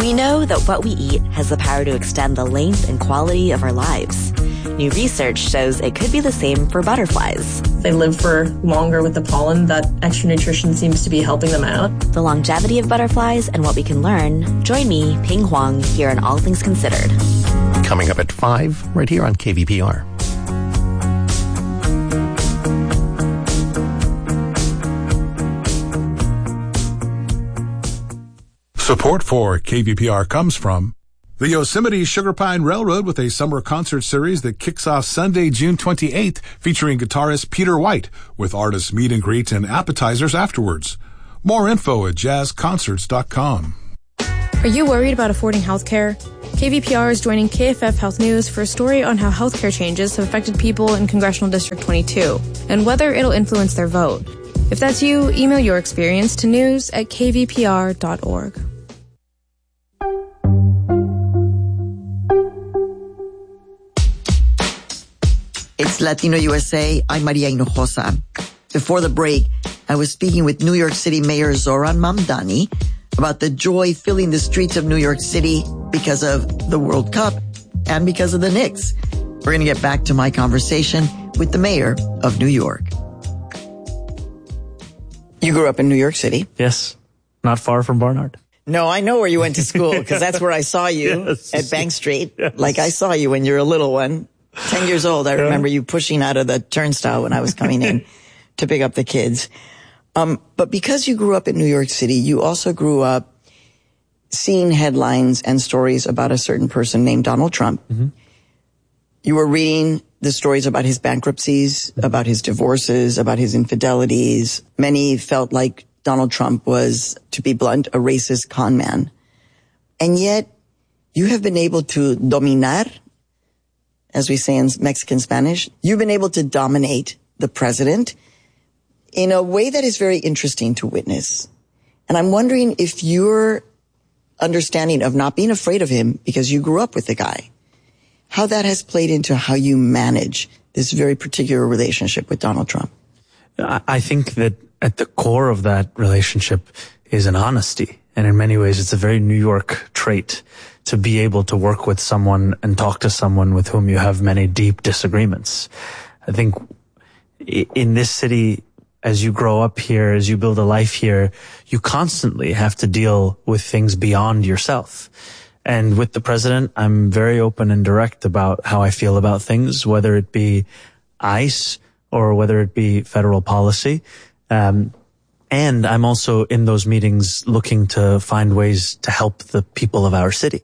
We know that what we eat has the power to extend the length and quality of our lives. New research shows it could be the same for butterflies. They live for longer with the pollen. That extra nutrition seems to be helping them out. The longevity of butterflies and what we can learn. Join me, Ping Huang, here on All Things Considered. Coming up at 5, right here on KVPR. Support for KVPR comes from the Yosemite Sugar Pine Railroad with a summer concert series that kicks off Sunday, June 28th, featuring guitarist Peter White, with artists meet and greet and appetizers afterwards. More info at jazzconcerts.com. Are you worried about affording healthcare? KVPR is joining KFF Health News for a story on how healthcare changes have affected people in Congressional District 22 and whether it'll influence their vote. If that's you, email your experience to news@kvpr.org. It's Latino USA. I'm Maria Hinojosa. Before the break, I was speaking with New York City Mayor Zohran Mamdani about the joy filling the streets of New York City because of the World Cup and because of the Knicks. We're going to get back to my conversation with the mayor of New York. You grew up in New York City? Yes, not far from Barnard. No, I know where you went to school because that's where I saw you at Bank Street. Yes. Like I saw you when you were a little one. 10 years old, I remember you pushing out of the turnstile when I was coming in to pick up the kids. But because you grew up in New York City, you also grew up seeing headlines and stories about a certain person named Donald Trump. Mm-hmm. You were reading the stories about his bankruptcies, about his divorces, about his infidelities. Many felt like Donald Trump was, to be blunt, a racist con man. And yet, you have been able to dominar, as we say in Mexican Spanish. You've been able to dominate the president in a way that is very interesting to witness. And I'm wondering if your understanding of not being afraid of him because you grew up with the guy, how that has played into how you manage this very particular relationship with Donald Trump. I think that at the core of that relationship is an honesty. And in many ways, it's a very New York trait to be able to work with someone and talk to someone with whom you have many deep disagreements. I think in this city, as you grow up here, as you build a life here, you constantly have to deal with things beyond yourself. And with the president, I'm very open and direct about how I feel about things, whether it be ICE or whether it be federal policy. And I'm also in those meetings looking to find ways to help the people of our city.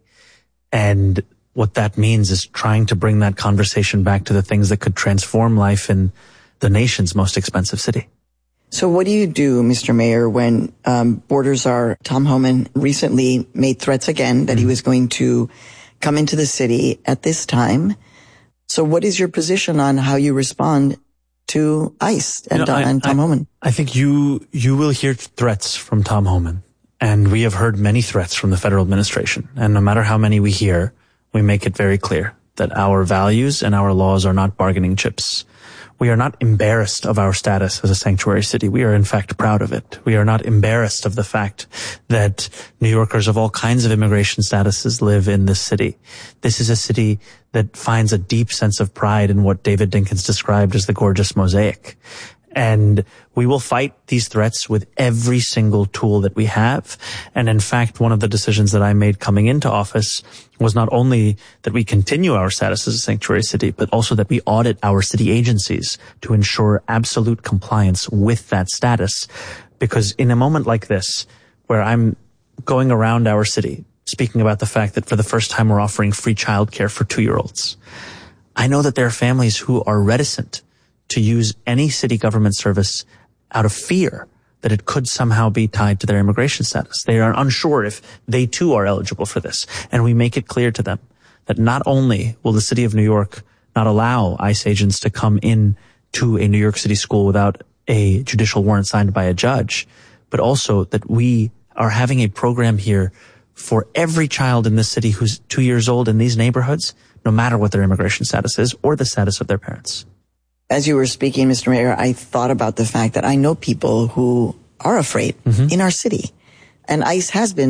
And what that means is trying to bring that conversation back to the things that could transform life in the nation's most expensive city. So what do you do, Mr. Mayor, when borders are... Tom Homan recently made threats again that he was going to come into the city at this time. So what is your position on how you respond to ICE and Tom Homan? I think you will hear threats from Tom Homan. And we have heard many threats from the federal administration. And no matter how many we hear, we make it very clear that our values and our laws are not bargaining chips. We are not embarrassed of our status as a sanctuary city. We are, in fact, proud of it. We are not embarrassed of the fact that New Yorkers of all kinds of immigration statuses live in this city. This is a city that finds a deep sense of pride in what David Dinkins described as the gorgeous mosaic. And we will fight these threats with every single tool that we have. And in fact, one of the decisions that I made coming into office was not only that we continue our status as a sanctuary city, but also that we audit our city agencies to ensure absolute compliance with that status. Because in a moment like this, where I'm going around our city, speaking about the fact that for the first time we're offering free childcare for 2-year-olds, I know that there are families who are reticent to use any city government service out of fear that it could somehow be tied to their immigration status. They are unsure if they too are eligible for this. And we make it clear to them that not only will the city of New York not allow ICE agents to come in to a New York City school without a judicial warrant signed by a judge, but also that we are having a program here for every child in this city who's 2 years old in these neighborhoods, no matter what their immigration status is or the status of their parents. As you were speaking, Mr. Mayor, I thought about the fact that I know people who are afraid in our city. And ICE has been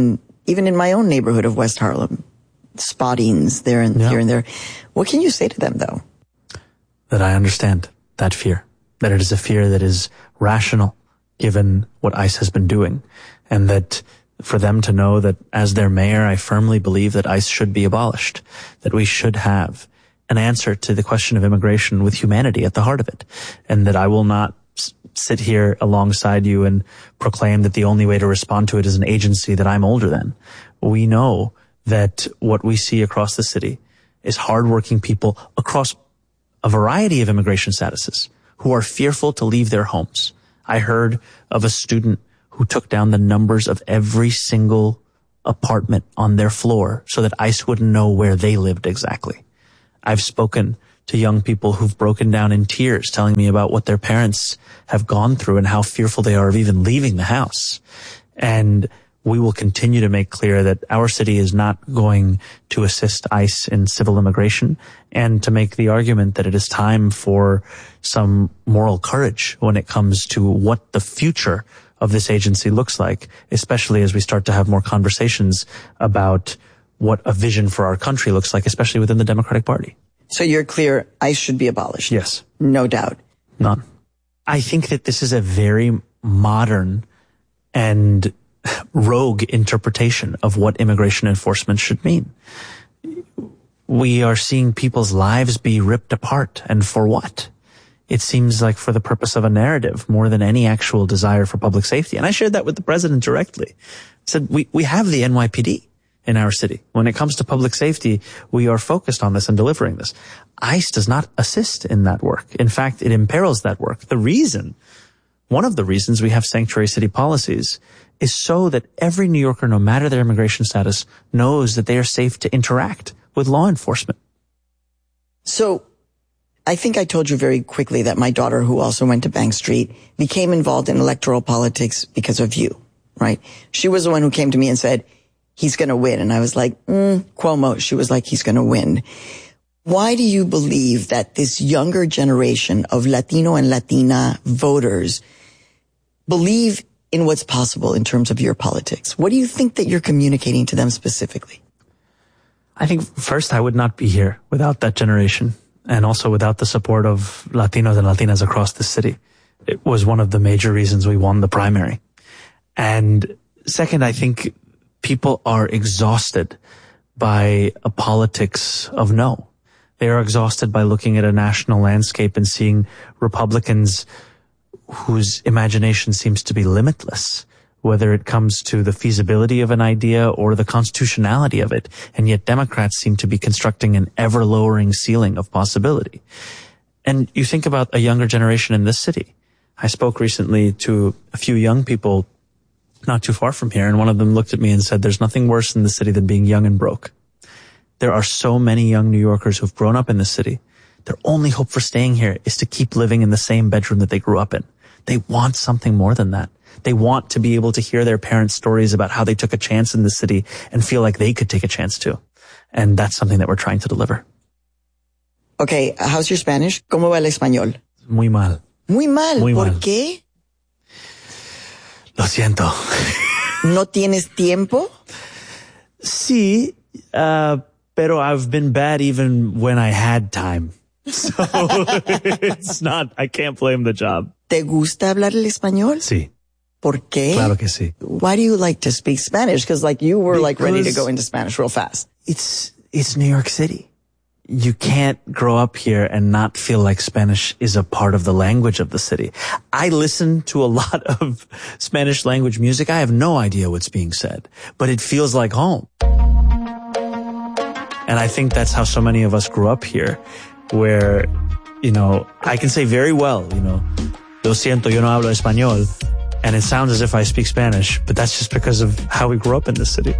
even in my own neighborhood of West Harlem, spottings here and there. What can you say to them, though? That I understand that fear, that it is a fear that is rational given what ICE has been doing, and that for them to know that as their mayor, I firmly believe that ICE should be abolished, that we should have an answer to the question of immigration with humanity at the heart of it, and that I will not sit here alongside you and proclaim that the only way to respond to it is an agency that I'm older than. We know that what we see across the city is hardworking people across a variety of immigration statuses who are fearful to leave their homes. I heard of a student who took down the numbers of every single apartment on their floor so that ICE wouldn't know where they lived exactly. I've spoken to young people who've broken down in tears telling me about what their parents have gone through and how fearful they are of even leaving the house. And we will continue to make clear that our city is not going to assist ICE in civil immigration, and to make the argument that it is time for some moral courage when it comes to what the future of this agency looks like, especially as we start to have more conversations about what a vision for our country looks like, especially within the Democratic Party. So you're clear, ICE should be abolished? Yes. No doubt. None. I think that this is a very modern and rogue interpretation of what immigration enforcement should mean. We are seeing people's lives be ripped apart, and for what? It seems like for the purpose of a narrative more than any actual desire for public safety. And I shared that with the president directly. I said, we have the NYPD in our city. When it comes to public safety, we are focused on this and delivering this. ICE does not assist in that work. In fact, it imperils that work. One of the reasons we have sanctuary city policies is so that every New Yorker, no matter their immigration status, knows that they are safe to interact with law enforcement. So I think I told you very quickly that my daughter, who also went to Bank Street, became involved in electoral politics because of you, right? She was the one who came to me and said, he's going to win. And I was like, Cuomo. She was like, he's going to win. Why do you believe that this younger generation of Latino and Latina voters believe in what's possible in terms of your politics? What do you think that you're communicating to them specifically? I think first I would not be here without that generation, and also without the support of Latinos and Latinas across the city. It was one of the major reasons we won the primary. And second, I think people are exhausted by a politics of no. They are exhausted by looking at a national landscape and seeing Republicans whose imagination seems to be limitless, whether it comes to the feasibility of an idea or the constitutionality of it. And yet Democrats seem to be constructing an ever-lowering ceiling of possibility. And you think about a younger generation in this city. I spoke recently to a few young people not too far from here, and one of them looked at me and said, there's nothing worse in the city than being young and broke. There are so many young New Yorkers who've grown up in this city. Their only hope for staying here is to keep living in the same bedroom that they grew up in. They want something more than that. They want to be able to hear their parents' stories about how they took a chance in the city and feel like they could take a chance too. And that's something that we're trying to deliver. Okay, how's your Spanish? ¿Cómo va el español? Muy mal. Muy mal. Muy ¿Por mal. qué? Lo siento. ¿No tienes tiempo? Sí, pero I've been bad even when I had time. So it's not, I can't blame the job. ¿Te gusta hablar el español? Sí. ¿Por qué? Claro que sí. Why do you like to speak Spanish? Because you were ready to go into Spanish real fast. It's New York City. You can't grow up here and not feel like Spanish is a part of the language of the city. I listen to a lot of Spanish language music. I have no idea what's being said, but it feels like home. And I think that's how so many of us grew up here, where, I can say very well, lo siento, yo no hablo español, and it sounds as if I speak Spanish, but that's just because of how we grew up in this city.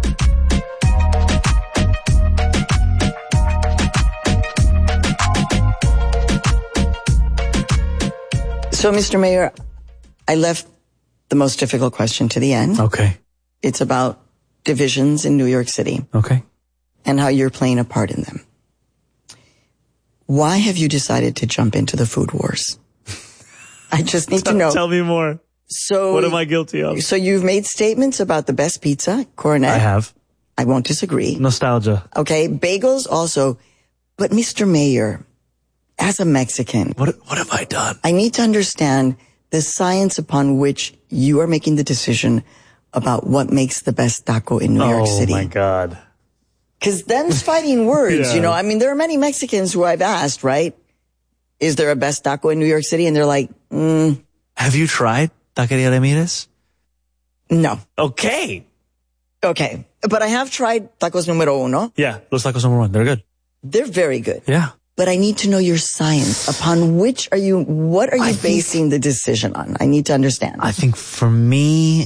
So, Mr. Mayor, I left the most difficult question to the end. Okay. It's about divisions in New York City. Okay. And how you're playing a part in them. Why have you decided to jump into the food wars? I just need to know. Tell me more. So, what am I guilty of? So you've made statements about the best pizza, Coronet. I have. I won't disagree. Nostalgia. Okay, bagels also. But Mr. Mayor, as a Mexican, What have I done? I need to understand the science upon which you are making the decision about what makes the best taco in New York City. Oh, my God. Because them's fighting words, Yeah. you know. I mean, there are many Mexicans who I've asked, right? Is there a best taco in New York City? And they're like, Have you tried Taqueria Ramirez? no. Okay. Okay. But I have tried tacos numero uno. Yeah, Los Tacos number 1. They're good. They're very good. Yeah. But I need to know your science. Upon what are you basing the decision on? I need to understand. I think for me,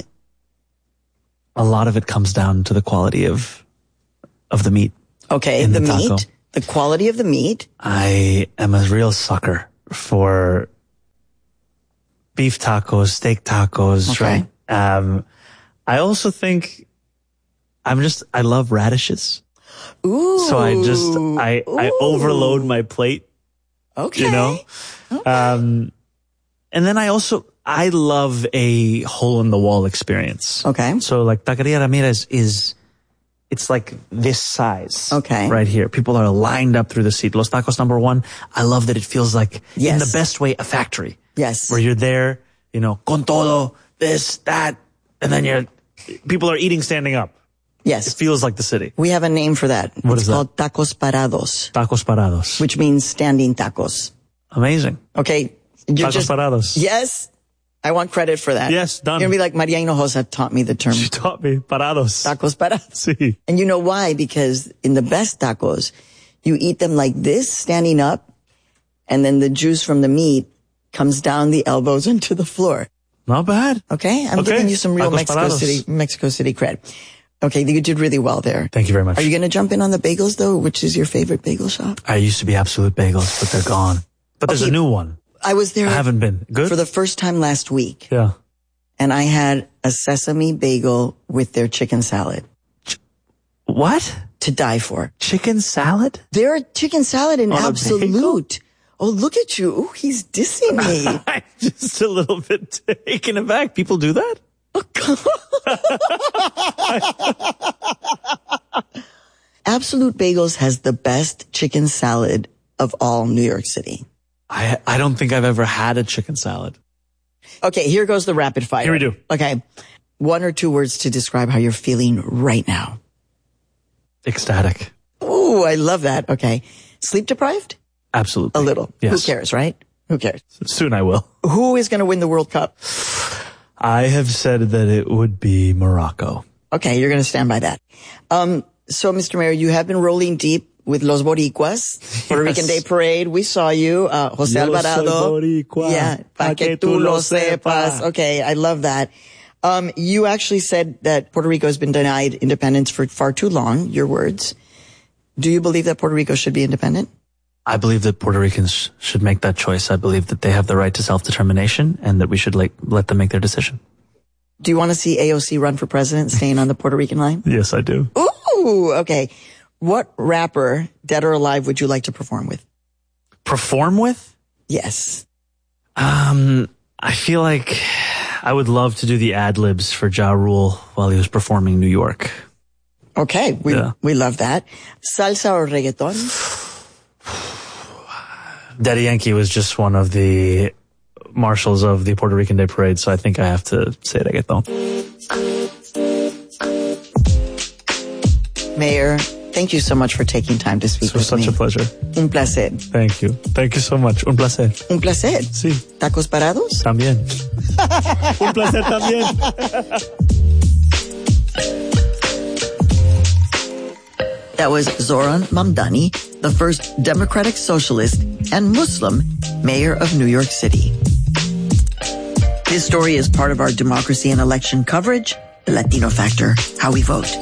a lot of it comes down to the quality of the meat. Okay, in the the taco. meat, the quality of the meat. I am a real sucker for beef tacos, steak tacos, Okay. right? I also think I love radishes. Ooh. So I overload my plate, Okay. you know? And then I love a hole in the wall experience. Okay. So like Taqueria Ramirez it's like this size. Okay. Right here. People are lined up through the seat. Los Tacos number 1. I love that it feels like, in the best way, a factory. Yes. Where you're there, you know, con todo, this, that, and then people are eating standing up. It Yes. feels like the city. We have a name for that. What it's is that? called tacos parados, Tacos parados. which means standing tacos. Amazing. Okay. You're Tacos parados. Yes. I want credit for that. Yes, done. You're going to be like Maria Hinojosa taught me the term She taught me parados. tacos parados. Sí. And you know why? Because in the best tacos, you eat them like this, standing up, and then the juice from the meat comes down the elbows into the floor. Not bad. Okay? I'm Okay. giving you some real Tacos Mexico City cred. Okay, you did really well there. Thank you very much. Are you going to jump in on the bagels, though? Which is your favorite bagel shop? I used to be Absolute Bagels, but they're gone. But there's Okay. a new one. I was there I haven't been. Good? for the first time last week, Yeah. and I had a sesame bagel with their chicken salad What? to die for. Chicken salad? Their chicken salad in On a Absolute. Oh, look at you. Ooh, he's dissing me. I'm just a little bit taken aback. People do that? Absolute Bagels has the best chicken salad of all New York City. I don't think I've ever had a chicken salad. Okay, here goes the rapid fire. Here we do. Okay. 1 or 2 words to describe how you're feeling right now. Ecstatic. Ooh, I love that. Okay. Sleep deprived? Absolutely. A little. Yes. Who cares, right? Who cares? Soon I will. Who is going to win the World Cup? I have said that it would be Morocco. Okay, you're going to stand by that. So, Mr. Mayor, you have been rolling deep with Los Boricuas, Puerto Rican Day Parade. We saw you, Jose Yo Alvarado. soy boricua, Yeah, pa' que tú lo sepas. Okay, I love that. You actually said that Puerto Rico has been denied independence for far too long, your words. Do you believe that Puerto Rico should be independent? I believe that Puerto Ricans should make that choice. I believe that they have the right to self-determination and that we should let them make their decision. Do you want to see AOC run for president, staying on the Puerto Rican line? Yes, I do. Ooh, okay. What rapper, dead or alive, would you like to perform with? Perform with? Yes. I feel like I would love to do the ad-libs for Ja Rule while he was performing New York. Okay, we love that. Salsa or reggaeton? Daddy Yankee was just one of the marshals of the Puerto Rican Day Parade, so I think I have to say reggaeton. Mayor, thank you so much for taking time to speak It was with me. such a pleasure. Un placer. Thank you. Thank you so much. Un placer. Un placer. Sí, ¿Tacos parados? también. Un placer también. That was Zoran Mamdani, the first Democratic Socialist and Muslim mayor of New York City. This story is part of our democracy and election coverage, The Latino Factor, How We Vote.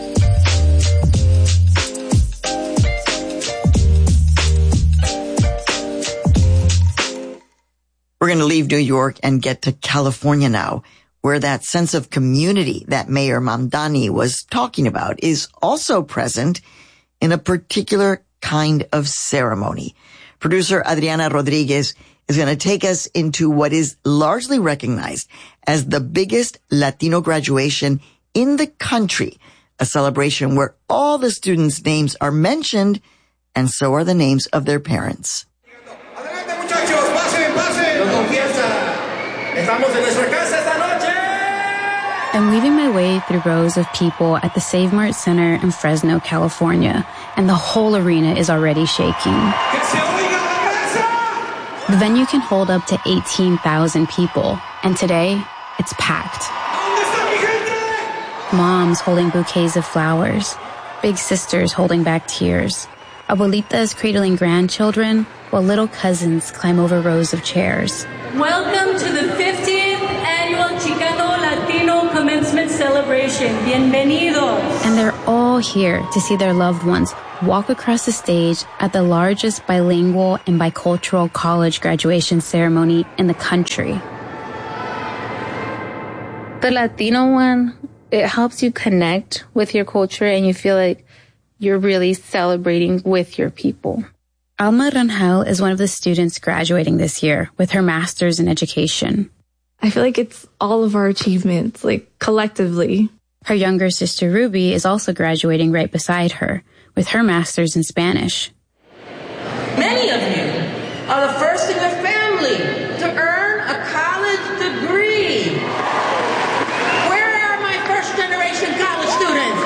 We're going to leave New York and get to California now, where that sense of community that Mayor Mamdani was talking about is also present in a particular kind of ceremony. Producer Adriana Rodriguez is going to take us into what is largely recognized as the biggest Latino graduation in the country, a celebration where all the students' names are mentioned, and so are the names of their parents. I'm weaving my way through rows of people at the Save Mart Center in Fresno, California, and the whole arena is already shaking. The venue can hold up to 18,000 people, and today, it's packed. Moms holding bouquets of flowers, big sisters holding back tears, abuelitas cradling grandchildren, while little cousins climb over rows of chairs. Welcome to the 50th Annual Chicano Latino Commencement Celebration. Bienvenidos. And they're all here to see their loved ones walk across the stage at the largest bilingual and bicultural college graduation ceremony in the country. The Latino one, it helps you connect with your culture and you feel like you're really celebrating with your people. Alma Rangel is one of the students graduating this year with her master's in education. I feel like it's all of our achievements, like collectively. Her younger sister Ruby is also graduating right beside her with her master's in Spanish. Many of you are the first in your family to earn a college degree. Where are my first generation college students?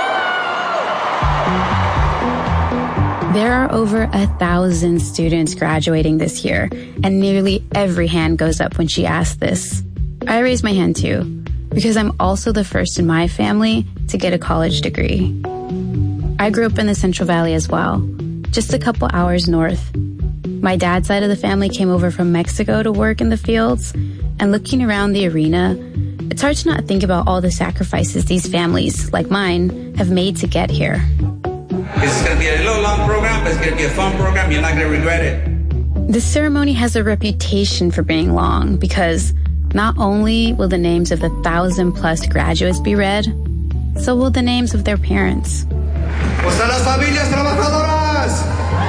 There are over 1,000 students graduating this year, and nearly every hand goes up when she asks this. I raise my hand too, because I'm also the first in my family to get a college degree. I grew up in the Central Valley as well, just a couple hours north. My dad's side of the family came over from Mexico to work in the fields, and looking around the arena, it's hard to not think about all the sacrifices these families, like mine, have made to get here. This is going to be a little long program, but it's going to be a fun program. You're not going to regret it. This ceremony has a reputation for being long because not only will the names of the 1,000+ graduates be read, so will the names of their parents. ¿Están las familias trabajadoras?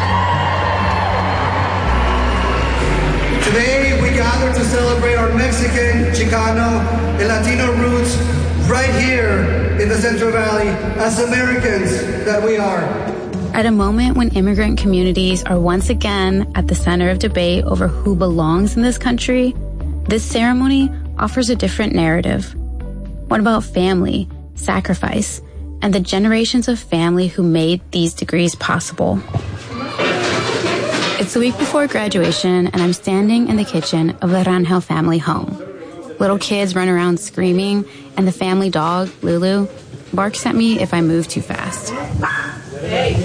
Today we gather to celebrate our Mexican, Chicano, and Latino roots right here in the Central Valley as Americans that we are. At a moment when immigrant communities are once again at the center of debate over who belongs in this country, this ceremony offers a different narrative. One about family, sacrifice, and the generations of family who made these degrees possible. It's the week before graduation, and I'm standing in the kitchen of the Rangel family home. Little kids run around screaming, and the family dog, Lulu, barks at me if I move too fast. ¿Qué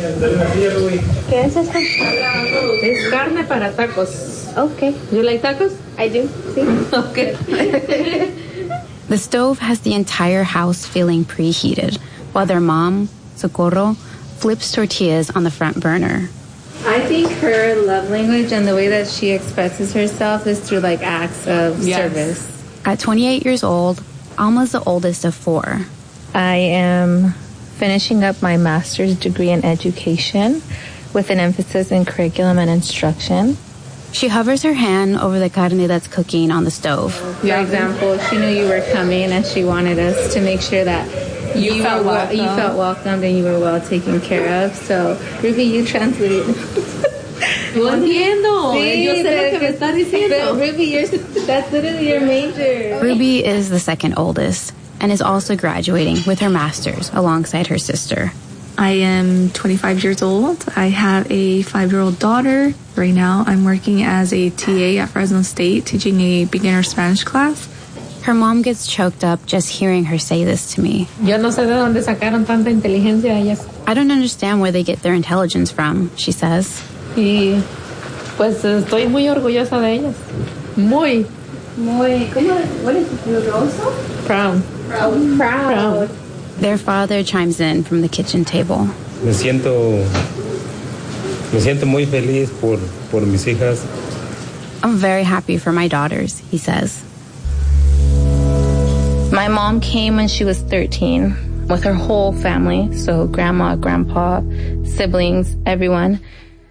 es esto? Es carne para tacos. Okay. You like tacos? I do. Sí. Okay. The stove has the entire house feeling preheated, while their mom, Socorro, flips tortillas on the front burner. I think her love language and the way that she expresses herself is through like acts of service. At 28 years old, Alma's the oldest of 4. I am finishing up my master's degree in education with an emphasis in curriculum and instruction. She hovers her hand over the carne that's cooking on the stove. For example, she knew you were coming and she wanted us to make sure that you felt welcomed and you were well taken care of. So, Ruby, you translate. Lo entiendo. Sí, yo sé lo que me estás diciendo. Ruby, that's literally your major. Ruby is the second oldest and is also graduating with her master's alongside her sister. I am 25 years old. I have a 5-year-old daughter. Right now, I'm working as a TA at Fresno State, teaching a beginner Spanish class. Her mom gets choked up just hearing her say this to me. Yo no sé de dónde sacaron tanta inteligencia ellas. I don't understand where they get their intelligence from, she says. Y pues estoy muy orgullosa de ellas. Muy. What is it? Orgulloso? Proud. Their father chimes in from the kitchen table. Me siento muy feliz por mis hijas. I'm very happy for my daughters, he says. My mom came when she was 13 with her whole family, so grandma, grandpa, siblings, everyone.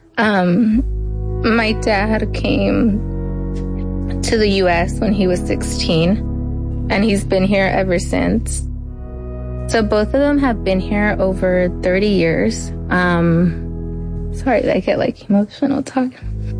My dad came to the U.S. when he was 16, and he's been here ever since. So both of them have been here over 30 years. Sorry, I get emotional talking.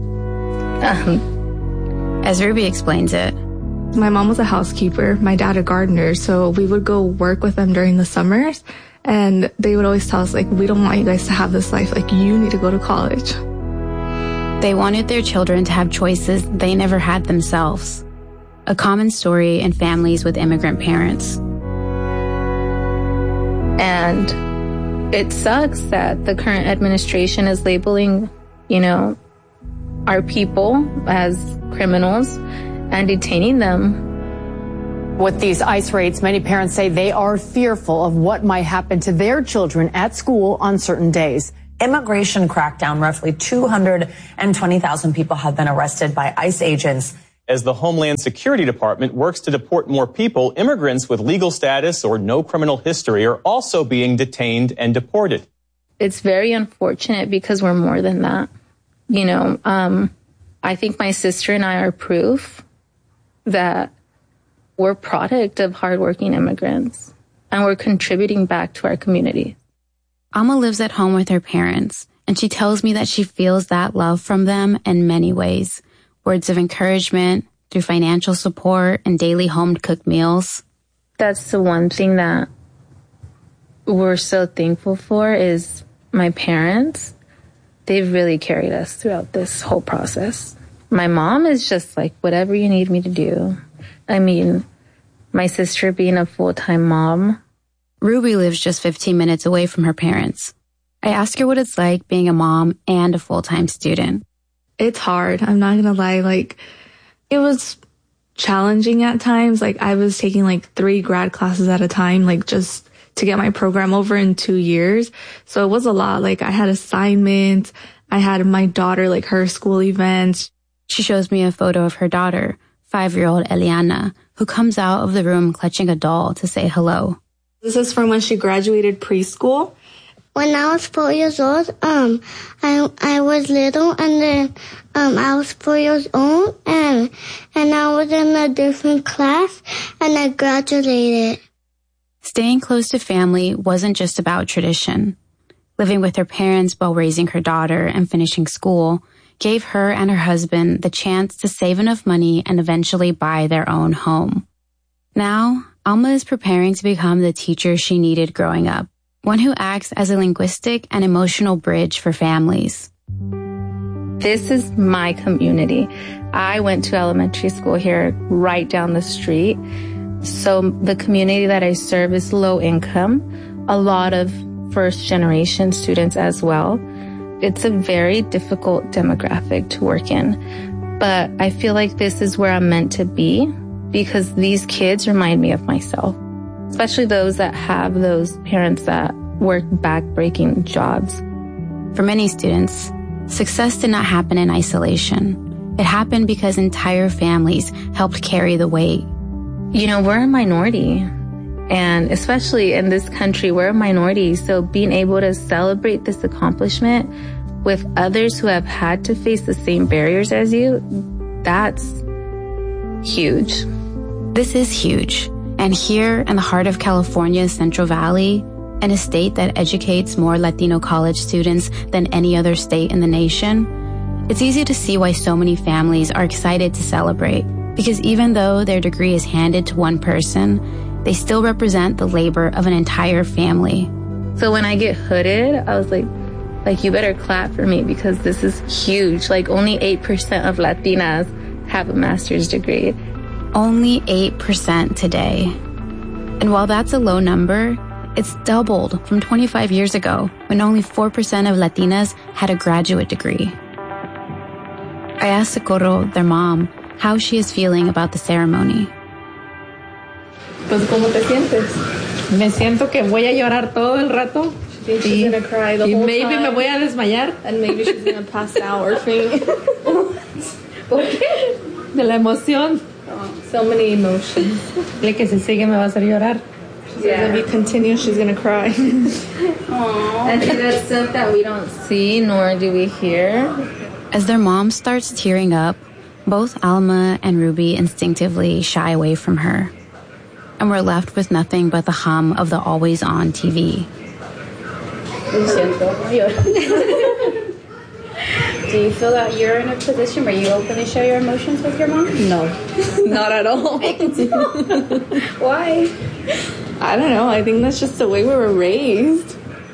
As Ruby explains it, my mom was a housekeeper, my dad a gardener, so we would go work with them during the summers, and they would always tell us, we don't want you guys to have this life, you need to go to college. They wanted their children to have choices they never had themselves. A common story in families with immigrant parents. And it sucks that the current administration is labeling, our people as criminals and detaining them. With these ICE raids, many parents say they are fearful of what might happen to their children at school on certain days. Immigration crackdown, roughly 220,000 people have been arrested by ICE agents. As the Homeland Security Department works to deport more people, immigrants with legal status or no criminal history are also being detained and deported. It's very unfortunate because we're more than that. I think my sister and I are proof that we're a product of hardworking immigrants and we're contributing back to our community. Alma lives at home with her parents, and she tells me that she feels that love from them in many ways. Words of encouragement, through financial support, and daily home-cooked meals. That's the one thing that we're so thankful for is my parents. They've really carried us throughout this whole process. My mom is just whatever you need me to do. I mean, my sister being a full-time mom. Ruby lives just 15 minutes away from her parents. I ask her what it's like being a mom and a full-time student. It's hard. I'm not going to lie. It was challenging at times. I was taking 3 grad classes at a time, just to get my program over in 2 years. So it was a lot. I had assignments. I had my daughter, her school events. She shows me a photo of her daughter, 5-year-old Eliana, who comes out of the room clutching a doll to say hello. This is from when she graduated preschool. When I was 4 years old, I was little, and then I was 4 years old, and I was in a different class, and I graduated. Staying close to family wasn't just about tradition. Living with her parents while raising her daughter and finishing school gave her and her husband the chance to save enough money and eventually buy their own home. Now, Alma is preparing to become the teacher she needed growing up, one who acts as a linguistic and emotional bridge for families. This is my community. I went to elementary school here right down the street. So the community that I serve is low income, a lot of first generation students as well. It's a very difficult demographic to work in, but I feel like this is where I'm meant to be because these kids remind me of myself, especially those that have those parents that work back-breaking jobs. For many students, success did not happen in isolation. It happened because entire families helped carry the weight. We're a minority, and especially in this country, we're a minority. So being able to celebrate this accomplishment with others who have had to face the same barriers as you, that's huge. This is huge. And here in the heart of California's Central Valley, in a state that educates more Latino college students than any other state in the nation, it's easy to see why so many families are excited to celebrate. Because even though their degree is handed to one person, they still represent the labor of an entire family. So when I get hooded, I was like, you better clap for me because this is huge. Only 8% of Latinas have a master's degree. Only 8% today. And while that's a low number, it's doubled from 25 years ago when only 4% of Latinas had a graduate degree. I asked Socorro, their mom, how she is feeling about the ceremony. Pues, ¿cómo te sientes? Me siento que voy a llorar todo el rato. She's gonna cry the whole maybe time. Me voy a desmayar. And maybe she's gonna pass out or faint. ¿Por qué? De la emoción. So many emotions. El que se sigue me va a hacer llorar. She's gonna be continuous, she's gonna cry. And that's stuff that we don't see nor do we hear. As their mom starts tearing up, both Alma and Ruby instinctively shy away from her. and we're left with nothing but the hum of the always-on TV. Do you feel that you're in a position where you openly share your emotions with your mom? No, not at all. Why? I don't know. I think that's just the way we were raised.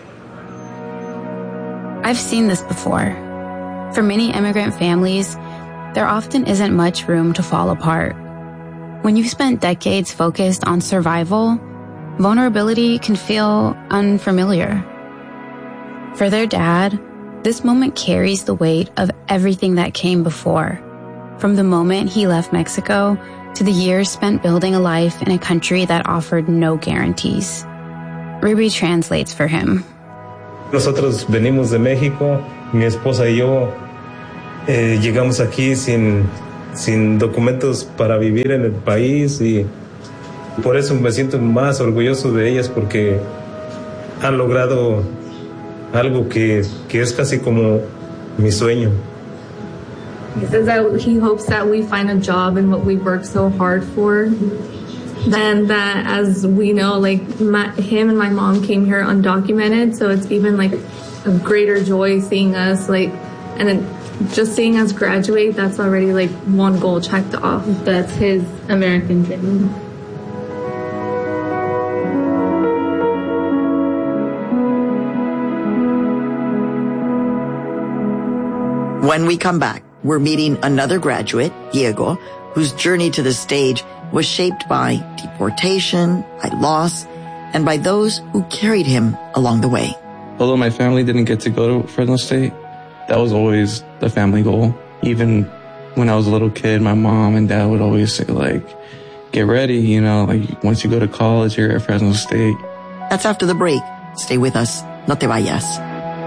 I've seen this before. For many immigrant families, there often isn't much room to fall apart. When you've spent decades focused on survival, vulnerability can feel unfamiliar. For their dad, this moment carries the weight of everything that came before, from the moment he left Mexico to the years spent building a life in a country that offered no guarantees. Ruby translates for him. Nosotros venimos de México, mi esposa y yo llegamos aquí sin documentos para vivir en el país y por eso me siento más orgulloso de ellas porque han logrado algo que es casi como mi sueño. He says that he hopes that we find a job in what we worked so hard for. Then that, as we know, like him and my mom came here undocumented, so it's even like a greater joy seeing us and then just seeing us graduate. That's already like one goal checked off. That's his American dream. When we come back, we're meeting another graduate, Diego, whose journey to the stage was shaped by deportation, by loss, and by those who carried him along the way. Although my family didn't get to go to Fresno State, that was always the family goal. Even when I was a little kid, my mom and dad would always say, get ready, once you go to college, you're at Fresno State. That's after the break. Stay with us. No te vayas.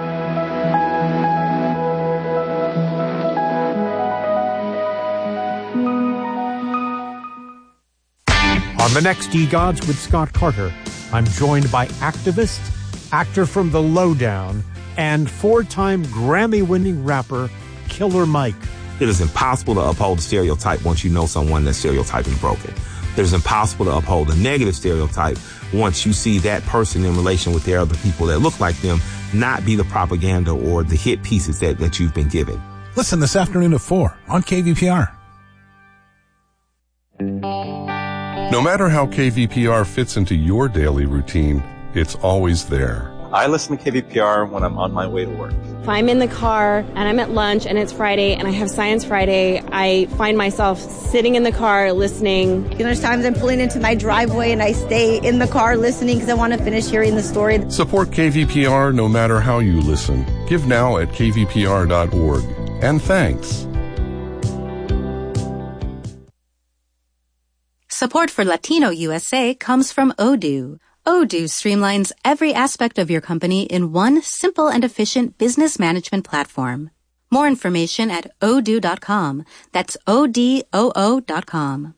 On the next eGods with Scott Carter, I'm joined by activist, actor from The Lowdown, and four-time Grammy-winning rapper Killer Mike. It is impossible to uphold a stereotype once you know someone that stereotype is broken. It is impossible to uphold a negative stereotype once you see that person in relation with their other people that look like them not be the propaganda or the hit pieces that you've been given. Listen this afternoon at 4 on KVPR. No matter how KVPR fits into your daily routine, it's always there. I listen to KVPR when I'm on my way to work. If I'm in the car and I'm at lunch and it's Friday and I have Science Friday, I find myself sitting in the car listening. There's times I'm pulling into my driveway and I stay in the car listening because I want to finish hearing the story. Support KVPR no matter how you listen. Give now at kvpr.org. And thanks. Support for Latino USA comes from Odoo. Odoo streamlines every aspect of your company in one simple and efficient business management platform. More information at odoo.com. That's ODOO.com.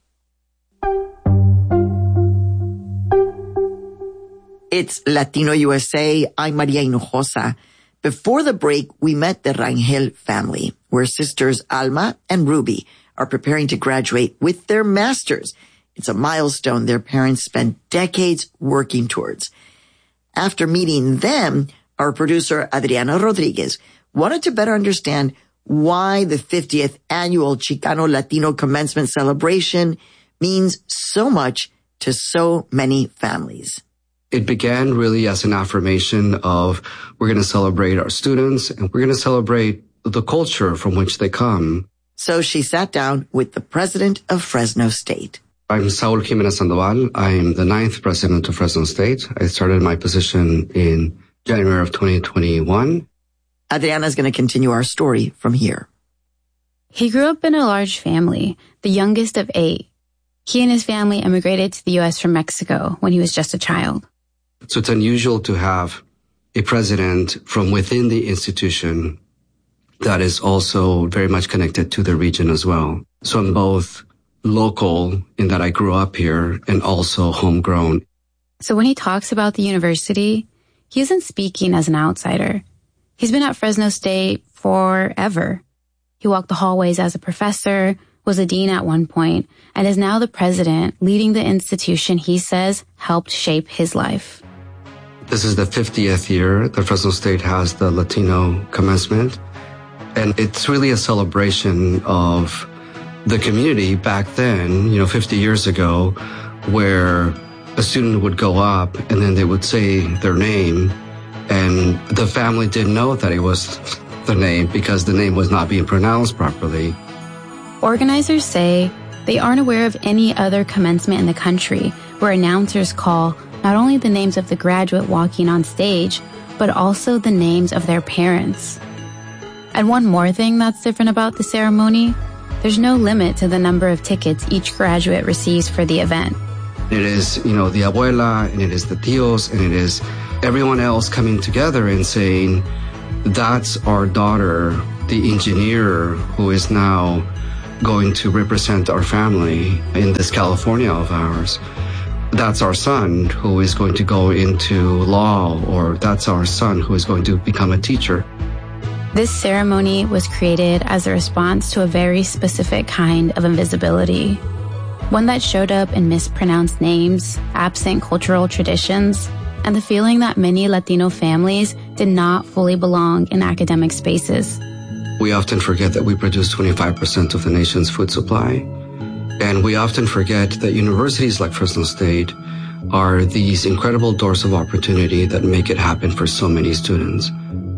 It's Latino USA. I'm Maria Hinojosa. Before the break, we met the Rangel family, where sisters Alma and Ruby are preparing to graduate with their masters. It's a milestone their parents spent decades working towards. After meeting them, our producer Adriana Rodriguez wanted to better understand why the 50th annual Chicano Latino Commencement Celebration means so much to so many families. It began really as an affirmation of we're going to celebrate our students and we're going to celebrate the culture from which they come. So she sat down with the president of Fresno State. I'm Saul Jimenez Sandoval. I'm the 9th president of Fresno State. I started my position in January of 2021. Adriana's going to continue our story from here. He grew up in a large family, the youngest of 8. He and his family immigrated to the U.S. from Mexico when he was just a child. So it's unusual to have a president from within the institution that is also very much connected to the region as well. So I'm both local in that I grew up here and also homegrown. So when he talks about the university, he isn't speaking as an outsider. He's been at Fresno State forever. He walked the hallways as a professor, was a dean at one point, and is now the president, leading the institution he says helped shape his life. This is the 50th year that Fresno State has the Latino commencement, and it's really a celebration of the community back then, 50 years ago, where a student would go up and then they would say their name, and the family didn't know that it was the name because the name was not being pronounced properly. Organizers say they aren't aware of any other commencement in the country where announcers call not only the names of the graduate walking on stage, but also the names of their parents. And one more thing that's different about the ceremony, there's no limit to the number of tickets each graduate receives for the event. It is, the abuela, and it is the tios, and it is everyone else coming together and saying, that's our daughter, the engineer who is now going to represent our family in this California of ours. That's our son who is going to go into law, or that's our son who is going to become a teacher. This ceremony was created as a response to a very specific kind of invisibility, one that showed up in mispronounced names, absent cultural traditions, and the feeling that many Latino families did not fully belong in academic spaces. We often forget that we produce 25% of the nation's food supply, and we often forget that universities like Fresno State are these incredible doors of opportunity that make it happen for so many students.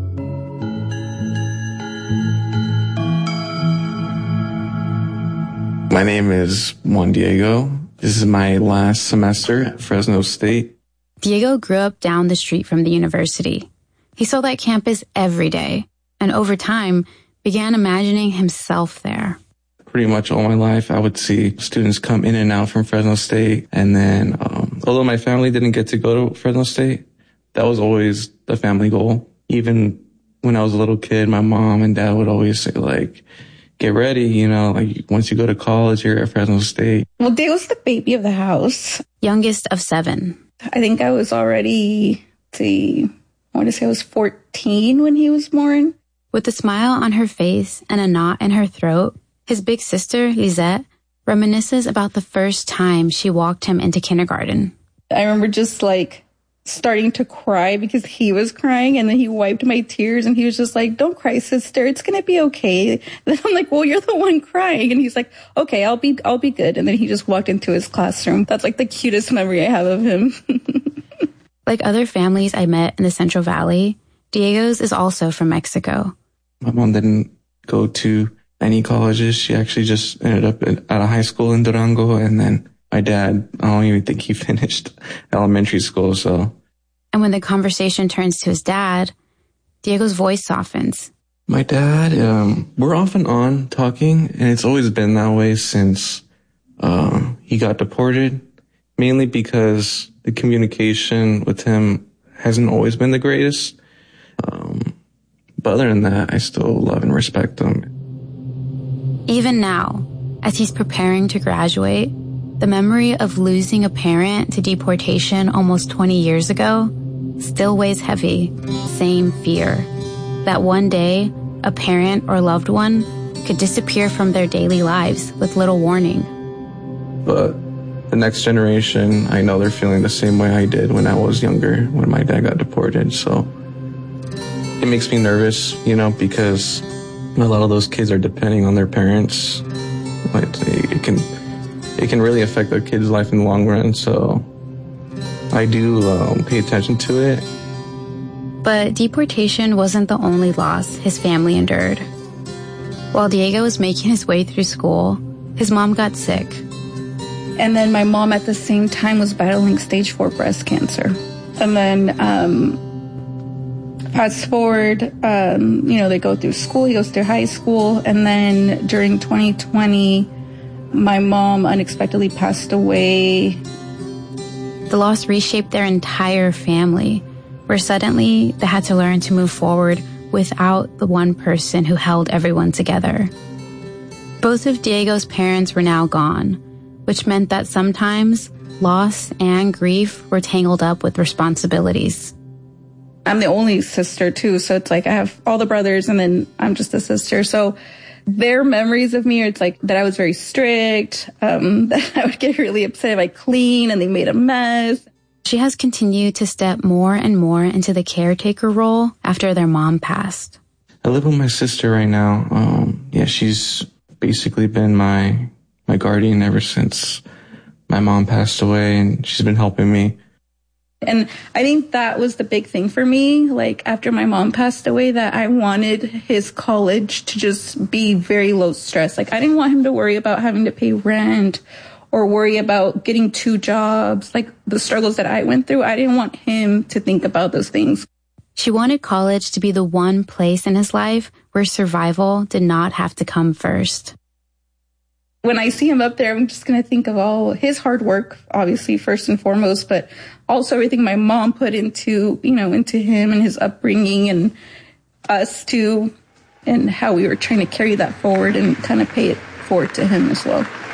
My name is Juan Diego. This is my last semester at Fresno State. Diego grew up down the street from the university. He saw that campus every day, and over time, began imagining himself there. Pretty much all my life, I would see students come in and out from Fresno State. And then, although my family didn't get to go to Fresno State, that was always the family goal. Even when I was a little kid, my mom and dad would always say, get ready, once you go to college, you're at Fresno State. Well, Diego's the baby of the house. Youngest of 7. I think I was already, I want to say I was 14 when he was born. With a smile on her face and a knot in her throat, his big sister, Lisette, reminisces about the first time she walked him into kindergarten. I remember just starting to cry because he was crying, and then he wiped my tears and he was just like, "Don't cry, sister. It's going to be okay." Then I'm like, "Well, you're the one crying." And he's like, "Okay, I'll be good." And then he just walked into his classroom. That's the cutest memory I have of him. Like other families I met in the Central Valley, Diego's is also from Mexico. My mom didn't go to any colleges. She actually just ended up at a high school in Durango, and then my dad, I don't even think he finished elementary school, so. And when the conversation turns to his dad, Diego's voice softens. My dad, we're off and on talking, and it's always been that way since he got deported, mainly because the communication with him hasn't always been the greatest. But other than that, I still love and respect him. Even now, as he's preparing to graduate, the memory of losing a parent to deportation almost 20 years ago still weighs heavy. Same fear that one day a parent or loved one could disappear from their daily lives with little warning. But the next generation, I know they're feeling the same way I did when I was younger, when my dad got deported. So it makes me nervous, because a lot of those kids are depending on their parents. It can really affect their kid's life in the long run. So I do pay attention to it. But deportation wasn't the only loss his family endured. While Diego was making his way through school, his mom got sick. And then my mom at the same time was battling stage 4 breast cancer. And then fast forward, they go through school, he goes through high school, and then during 2020, my mom unexpectedly passed away. The loss reshaped their entire family, where suddenly they had to learn to move forward without the one person who held everyone together. Both of Diego's parents were now gone, which meant that sometimes loss and grief were tangled up with responsibilities. I'm the only sister too, so it's I have all the brothers and then I'm just a sister. So their memories of me are, it's like that I was very strict, that I would get really upset if I clean and they made a mess. She has continued to step more and more into the caretaker role after their mom passed. I live with my sister right now. She's basically been my guardian ever since my mom passed away, and she's been helping me. And I think that was the big thing for me. Like, after my mom passed away, that I wanted his college to just be very low stress. Like, I didn't want him to worry about having to pay rent or worry about getting 2 jobs. Like, the struggles that I went through, I didn't want him to think about those things. She wanted college to be the one place in his life where survival did not have to come first. When I see him up there, I'm just going to think of all his hard work, obviously, first and foremost, but also everything my mom put into him and his upbringing and us too, and how we were trying to carry that forward and kind of pay it forward to him as well.